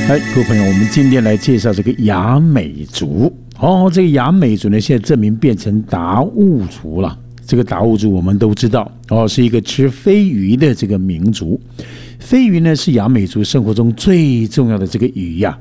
各位朋友，我们今天来介绍这个雅美族。这个雅美族呢，现在证明变成达悟族了。这个达悟族我们都知道，是一个吃飞鱼的这个民族。飞鱼呢是雅美族生活中最重要的这个鱼呀，